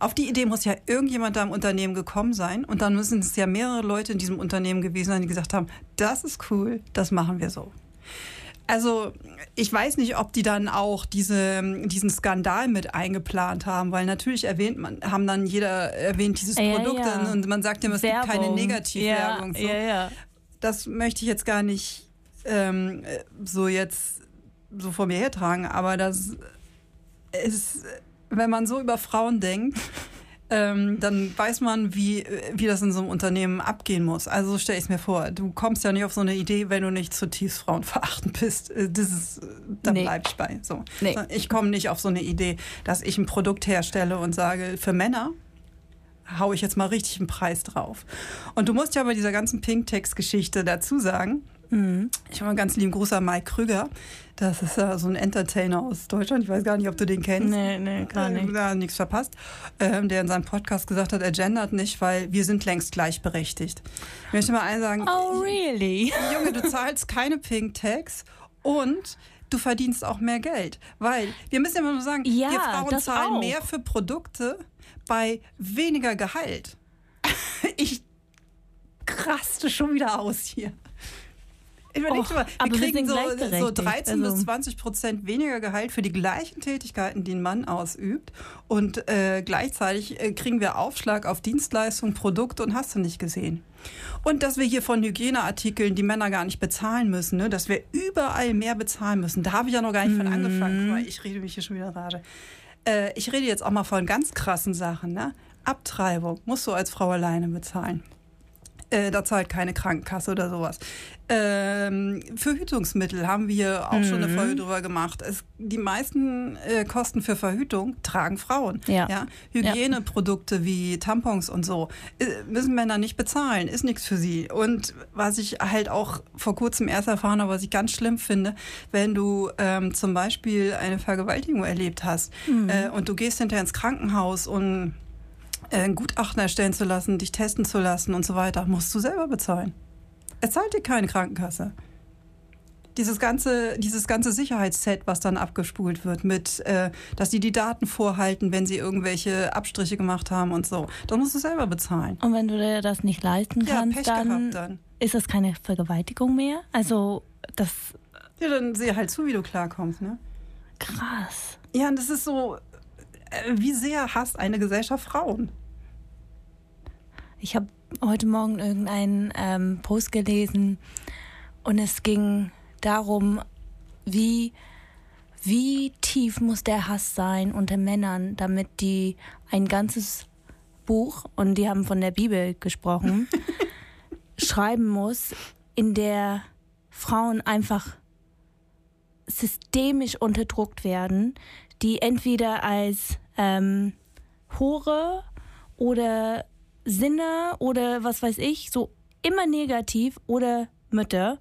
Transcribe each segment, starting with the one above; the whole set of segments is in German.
Auf die Idee muss ja irgendjemand da im Unternehmen gekommen sein und dann müssen es ja mehrere Leute in diesem Unternehmen gewesen sein, die gesagt haben, das ist cool, das machen wir so. Also ich weiß nicht, ob die dann auch diesen Skandal mit eingeplant haben, weil natürlich haben dann jeder erwähnt dieses Produkt und man sagt immer, es gibt keine Negativwerbung. Das möchte ich jetzt gar nicht so vor mir hertragen, aber das ist, wenn man so über Frauen denkt, dann weiß man, wie das in so einem Unternehmen abgehen muss. Also stelle ich es mir vor. Du kommst ja nicht auf so eine Idee, wenn du nicht zutiefst frauenverachtend bist. Da bleib ich bei. So. Nee. Ich komme nicht auf so eine Idee, dass ich ein Produkt herstelle und sage, für Männer haue ich jetzt mal richtig einen Preis drauf. Und du musst ja bei dieser ganzen Pink-Text-Geschichte dazu sagen, ich habe einen ganz lieben Gruß an Mike Krüger. Das ist ja so ein Entertainer aus Deutschland. Ich weiß gar nicht, ob du den kennst. Nee, gar nicht. Da nichts verpasst. Der in seinem Podcast gesagt hat, er gendert nicht, weil wir sind längst gleichberechtigt. Ich möchte mal eins sagen. Oh, really? Junge, du zahlst keine Pink-Tags und du verdienst auch mehr Geld. Weil, wir müssen ja mal sagen, wir Frauen zahlen mehr für Produkte bei weniger Gehalt. Ich raste schon wieder aus hier. Überleg mal, wir kriegen so 13-20% weniger Gehalt für die gleichen Tätigkeiten, die ein Mann ausübt. Und gleichzeitig kriegen wir Aufschlag auf Dienstleistungen, Produkte und hast du nicht gesehen. Und dass wir hier von Hygieneartikeln die Männer gar nicht bezahlen müssen, ne? Dass wir überall mehr bezahlen müssen. Da habe ich ja noch gar nicht von angefangen. Guck mal, ich rede mich hier schon wieder rage. Ich rede jetzt auch mal von ganz krassen Sachen. Ne? Abtreibung musst du als Frau alleine bezahlen. Da zahlt keine Krankenkasse oder sowas. Verhütungsmittel haben wir auch schon eine Folge drüber gemacht. Die meisten Kosten für Verhütung tragen Frauen. Ja? Hygieneprodukte wie Tampons und so müssen Männer nicht bezahlen. Ist nichts für sie. Und was ich halt auch vor kurzem erst erfahren habe, was ich ganz schlimm finde, wenn du zum Beispiel eine Vergewaltigung erlebt hast und du gehst hinterher ins Krankenhaus und ein Gutachten erstellen zu lassen, dich testen zu lassen und so weiter, musst du selber bezahlen. Es zahlt dir keine Krankenkasse. Dieses ganze Sicherheitsset, was dann abgespult wird, mit, dass die Daten vorhalten, wenn sie irgendwelche Abstriche gemacht haben und so, das musst du selber bezahlen. Und wenn du dir das nicht leisten kannst, dann ist das keine Vergewaltigung mehr? Also das... Ja, dann sieh halt zu, wie du klarkommst, ne? Krass. Ja, und das ist so, wie sehr hasst eine Gesellschaft Frauen? Ich habe heute Morgen irgendeinen Post gelesen und es ging darum, wie tief muss der Hass sein unter Männern, damit die ein ganzes Buch, und die haben von der Bibel gesprochen, schreiben muss, in der Frauen einfach systemisch unterdrückt werden, die entweder als Hure oder Sinner oder was weiß ich, so immer negativ oder Mütter,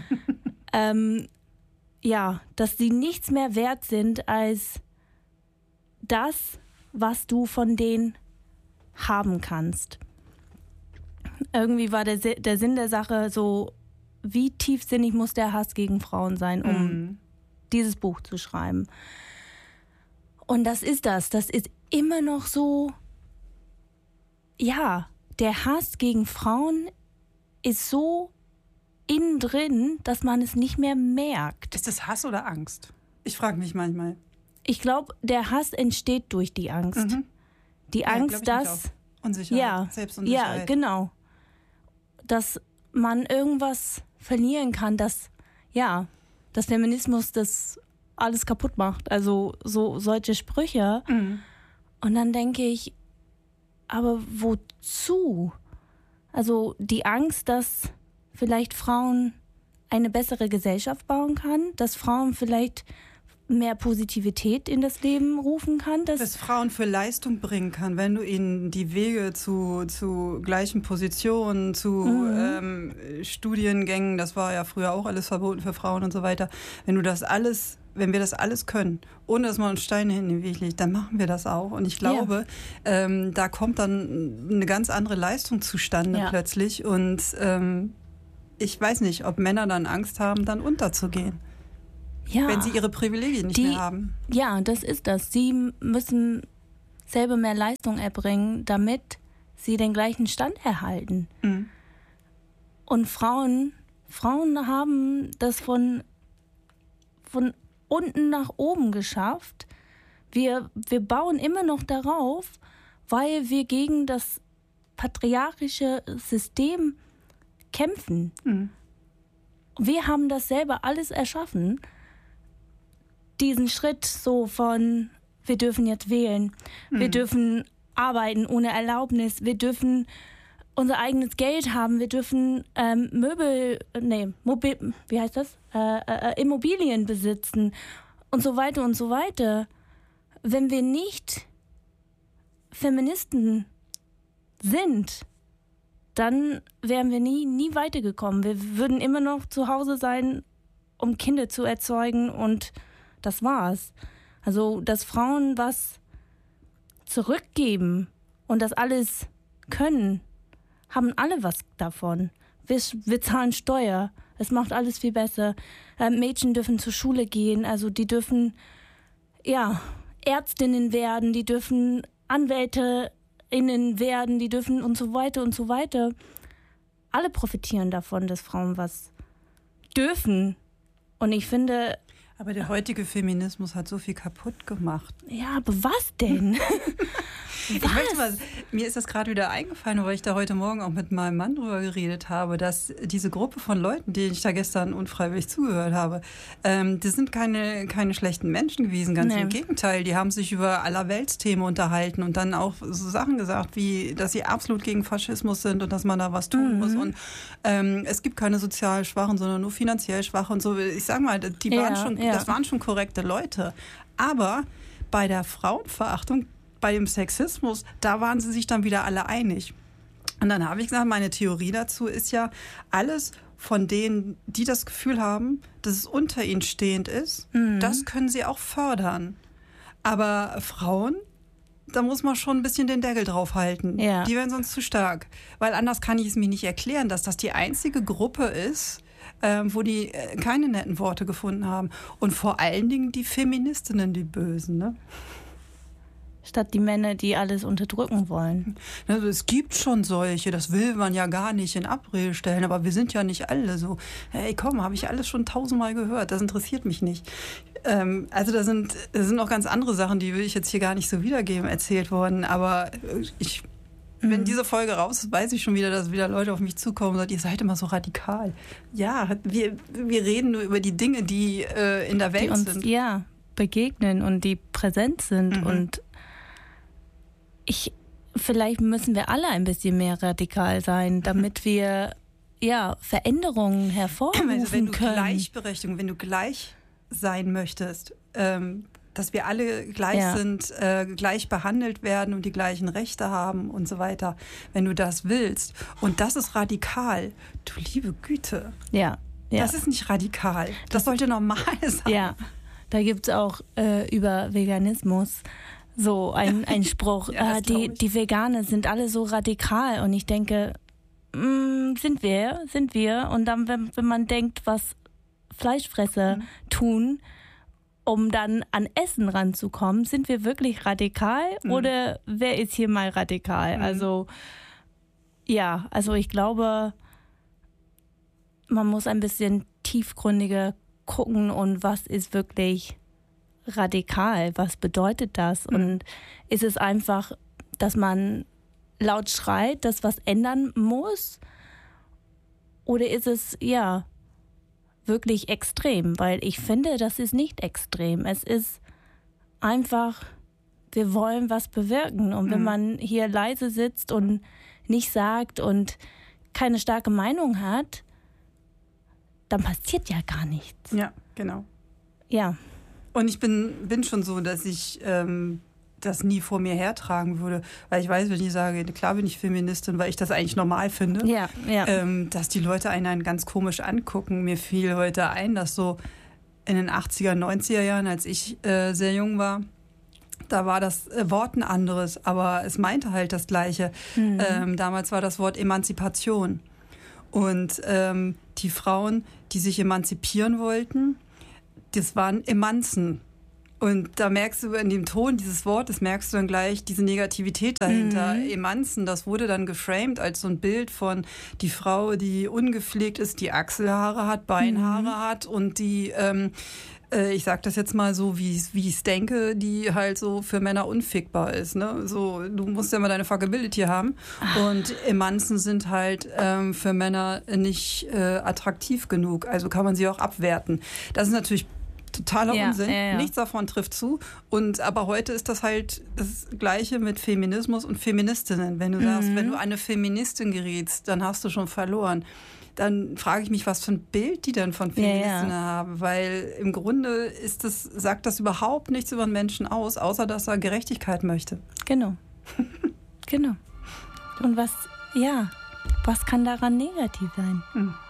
dass sie nichts mehr wert sind als das, was du von denen haben kannst. Irgendwie war der Sinn der Sache so, wie tiefsinnig muss der Hass gegen Frauen sein, um dieses Buch zu schreiben. Und das ist immer noch so, ja, der Hass gegen Frauen ist so innen drin, dass man es nicht mehr merkt. Ist das Hass oder Angst? Ich frage mich manchmal. Ich glaube, der Hass entsteht durch die Angst. Die Angst, dass... Unsicherheit, Selbstunsicherheit. Ja, genau. Dass man irgendwas verlieren kann, dass Feminismus das alles kaputt macht. Also so solche Sprüche. Und dann denke ich, aber wozu? Also die Angst, dass vielleicht Frauen eine bessere Gesellschaft bauen kann, dass Frauen vielleicht mehr Positivität in das Leben rufen kann. Dass Frauen für Leistung bringen kann, wenn du ihnen die Wege zu gleichen Positionen, zu Studiengängen, das war ja früher auch alles verboten für Frauen und so weiter, wenn wir das alles können, ohne dass man uns Steine in den Weg legt, dann machen wir das auch. Und ich glaube, da kommt dann eine ganz andere Leistung zustande plötzlich. Und ich weiß nicht, ob Männer dann Angst haben, dann unterzugehen. Ja. Wenn sie ihre Privilegien nicht mehr haben. Ja, das ist das. Sie müssen selber mehr Leistung erbringen, damit sie den gleichen Stand erhalten. Mhm. Und Frauen haben das von unten nach oben geschafft. Wir bauen immer noch darauf, weil wir gegen das patriarchische System kämpfen. Mhm. Wir haben das selber alles erschaffen. Diesen Schritt so von, wir dürfen jetzt wählen, wir dürfen arbeiten ohne Erlaubnis, wir dürfen unser eigenes Geld haben, wir dürfen Immobilien besitzen und so weiter und so weiter. Wenn wir nicht Feministen sind, dann wären wir nie weitergekommen. Wir würden immer noch zu Hause sein, um Kinder zu erzeugen und das war's. Also, dass Frauen was zurückgeben und das alles können, haben alle was davon. Wir zahlen Steuer. Es macht alles viel besser. Mädchen dürfen zur Schule gehen. Also, die dürfen, Ärztinnen werden. Die dürfen AnwältInnen werden. Die dürfen und so weiter und so weiter. Alle profitieren davon, dass Frauen was dürfen. Und ich finde... Aber der heutige Feminismus hat so viel kaputt gemacht. Ja, aber was denn? Ich möchte mal, mir ist das gerade wieder eingefallen, weil ich da heute Morgen auch mit meinem Mann drüber geredet habe, dass diese Gruppe von Leuten, denen ich da gestern unfreiwillig zugehört habe, das sind keine schlechten Menschen gewesen, ganz im Gegenteil. Die haben sich über Allerweltsthemen unterhalten und dann auch so Sachen gesagt, wie, dass sie absolut gegen Faschismus sind und dass man da was tun muss. Und es gibt keine sozial Schwachen, sondern nur finanziell Schwache und so. Ich sag mal, das waren schon korrekte Leute. Aber bei der Frauenverachtung, bei dem Sexismus, da waren sie sich dann wieder alle einig. Und dann habe ich gesagt, meine Theorie dazu ist ja, alles von denen, die das Gefühl haben, dass es unter ihnen stehend ist, das können sie auch fördern. Aber Frauen, da muss man schon ein bisschen den Deckel drauf halten. Ja. Die werden sonst zu stark. Weil anders kann ich es mir nicht erklären, dass das die einzige Gruppe ist, wo die keine netten Worte gefunden haben. Und vor allen Dingen die Feministinnen, die Bösen, ne? Statt die Männer, die alles unterdrücken wollen. Also es gibt schon solche, das will man ja gar nicht in Abrede stellen, aber wir sind ja nicht alle so, hey komm, habe ich alles schon 1000-mal gehört, das interessiert mich nicht. Also da sind noch ganz andere Sachen, die will ich jetzt hier gar nicht so wiedergeben, erzählt worden, aber wenn diese Folge raus ist, weiß ich schon wieder, dass wieder Leute auf mich zukommen und sagen, ihr seid immer so radikal. Ja, wir reden nur über die Dinge, die in der Welt die uns, sind. Ja, begegnen und die präsent sind und vielleicht müssen wir alle ein bisschen mehr radikal sein, damit wir Veränderungen hervorrufen also wenn du können. Gleichberechtigung, wenn du gleich sein möchtest, dass wir alle gleich sind, gleich behandelt werden und die gleichen Rechte haben und so weiter, wenn du das willst. Und das ist radikal. Du liebe Güte. Ja. Das ist nicht radikal. Das sollte normal sein. Ja, da gibt es auch über Veganismus so ein Spruch, die Veganer sind alle so radikal und ich denke, sind wir. Und dann, wenn man denkt, was Fleischfresser tun, um dann an Essen ranzukommen, sind wir wirklich radikal oder wer ist hier mal radikal? Also ich glaube, man muss ein bisschen tiefgründiger gucken und was ist wirklich radikal, was bedeutet das? Und ist es einfach, dass man laut schreit, dass was ändern muss? Oder ist es, wirklich extrem? Weil ich finde, das ist nicht extrem. Es ist einfach, wir wollen was bewirken. Und wenn man hier leise sitzt und nicht sagt und keine starke Meinung hat, dann passiert ja gar nichts. Ja, genau. Ja. Und ich bin schon so, dass ich das nie vor mir hertragen würde. Weil ich weiß, wenn ich sage, klar bin ich Feministin, weil ich das eigentlich normal finde, dass die Leute einen ganz komisch angucken. Mir fiel heute ein, dass so in den 80er, 90er Jahren, als ich sehr jung war, da war das Wort ein anderes, aber es meinte halt das Gleiche. Damals war das Wort Emanzipation. Und die Frauen, die sich emanzipieren wollten, das waren Emanzen. Und da merkst du in dem Ton dieses Wortes, merkst du dann gleich diese Negativität dahinter. Emanzen, das wurde dann geframed als so ein Bild von die Frau, die ungepflegt ist, die Achselhaare hat, Beinhaare hat und die, ich sag das jetzt mal so, wie ich es denke, die halt so für Männer unfickbar ist. Ne? So, du musst ja mal deine Fuckability haben. Und Emanzen sind halt für Männer nicht attraktiv genug. Also kann man sie auch abwerten. Das ist natürlich totaler Unsinn. Nichts davon trifft zu. Aber heute ist das halt das Gleiche mit Feminismus und Feministinnen. Wenn du sagst, wenn du eine Feministin gerätst, dann hast du schon verloren. Dann frage ich mich, was für ein Bild die denn von Feministinnen haben. Weil im Grunde sagt das überhaupt nichts über einen Menschen aus, außer dass er Gerechtigkeit möchte. Genau. Genau. Und was kann daran negativ sein?